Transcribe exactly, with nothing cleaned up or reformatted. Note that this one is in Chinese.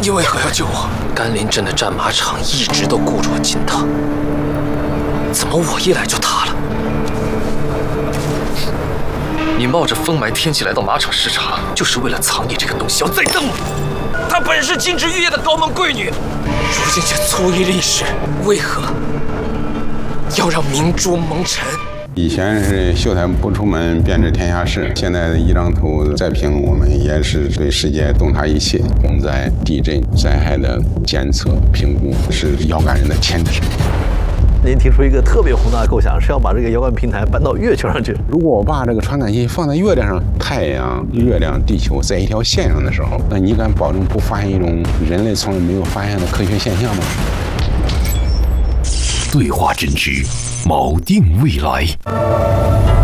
你为何要救我？甘霖镇的战马场一直都顾着我金汤，怎么我一来就塌了？你冒着风霾天气来到马场视察，就是为了藏你这个东西要再憎我。她本是金枝玉叶的高门贵女，如今却粗于历史，为何要让明珠蒙尘？ 以前是秀才不出门便知天下事，现在一张图再评，我们也是对世界洞察一切。洪灾、地震灾害的监测评估是遥感人的前提。 您提出一个特别宏大的构想，是要把这个遥感平台搬到月球上去。 如果我把这个传感器放在月亮上，太阳、月亮、地球在一条线上的时候，那你敢保证不发现一种人类从来没有发现的科学现象吗？ 对话真知，锚定未来。